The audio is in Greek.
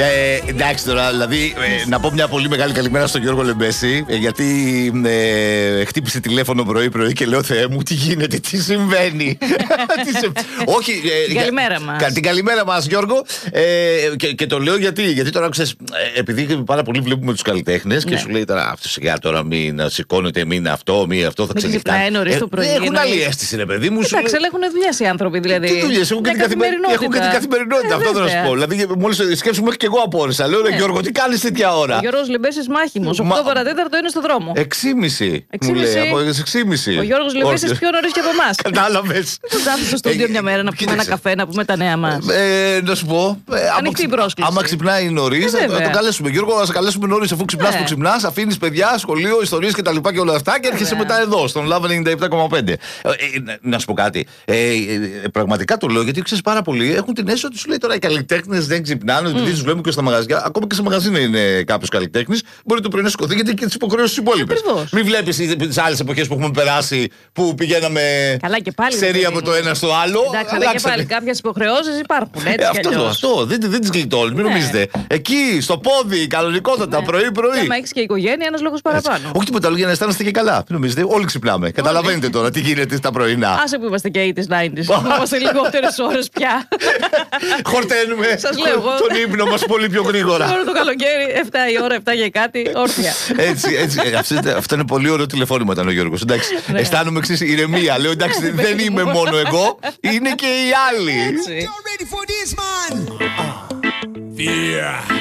Εντάξει τώρα, δηλαδή να πω μια πολύ μεγάλη καλημέρα στον Γιώργο Λεμπέση, γιατί χτύπησε τηλέφωνο πρωί-πρωί και λέω Θεέ μου, τι γίνεται, τι συμβαίνει. Όχι. Την καλημέρα μας. Την καλημέρα μας, Γιώργο. Και το λέω γιατί τώρα ξέρεις, επειδή πάρα πολύ βλέπουμε τους καλλιτέχνες και σου λέει τώρα αυτό σιγά τώρα μην σηκώνεται, μην αυτό, θα ξεγεφτάει. Έχουν άλλη αίσθηση, ρε παιδί μου. Εντάξει, αλλά έχουν δουλειές οι άνθρωποι δηλαδή. Τι δουλειές, έχουν και την καθημερινότητα, αυτό θα σου πω. Δηλαδή, μόλις σκέψου μέχρι και εγώ απόρρισα. Λέω, Γιώργο, τι κάνεις τέτοια ώρα. Ο Γιώργος Λεμπέσης μάχημος. 8 παρατέταρτο είναι στο δρόμο. 6.30 μου λέει. Από 6.30. Ο Γιώργος Λεμπέσης πιο νωρίς και από εμάς. Κατάλαβες. Δεν θα έρθει στο στούντιο μια μέρα να πούμε ένα καφέ, να πούμε τα νέα μας. Να σου πω. Ανοιχτή πρόσκληση. Άμα ξυπνάει νωρίς, θα τον καλέσουμε. Γιώργο, να σε καλέσουμε νωρίς αφού ξυπνάς που ξυπνάς, αφήνεις παιδιά, σχολείο, ιστορίες κτλ. Και όλα αυτά και έρχεσαι μετά εδώ, στον Love 97,5. Να σου πω κάτι. Πραγματικά το λέω γιατί ξέρεις πάρα πολύ. Έχουν την αίσθηση ότι σου λέει τώρα οι καλλιτέχνες δεν ξυπνάνε, επειδή τους βλέπουμε και στα μαγαζιά. Ακόμα και σε μαγαζίνα είναι κάποιος καλλιτέχνης. Μπορεί το πρωί να σηκωθεί γιατί και τις υποχρεώσεις τις υπόλοιπες. Μην βλέπεις τις άλλες εποχές που έχουμε περάσει που πηγαίναμε σερί από το ένα στο άλλο. Εντάξει, αλλά και πάλι κάποιες υποχρεώσεις υπάρχουν. Αυτό δεν τις γλιτώνεις, μην νομίζετε. Εκεί, στο πόδι, κανονικότατα, πρωί-πρωί. Αν έχεις και οικογένεια, ένας λόγος παραπάνω. Όχι τίποτα άλλο για να αισθάνεστε και καλά. Μην νομίζετε, όλοι ξυπνάμε. Καταλαβαίνετε τώρα τι γίνεται στα πρωινά. Άσε που είμαστε και 80s, 90s. Είμαστε λιγότερες ώρες πια. Χορταίνουμε τον ύπνο μας πολύ πιο γρήγορα. Τώρα το καλοκαίρι, 7 η ώρα, 7 και κάτι, όρθια. Έτσι. Αυτό είναι πολύ ωραίο τηλεφώνημα ήταν ο Γιώργος. Εντάξει, αισθάνομαι εξής ηρεμία. Λέω εντάξει, δεν είμαι μόνο εγώ, είναι και οι άλλοι. Fear.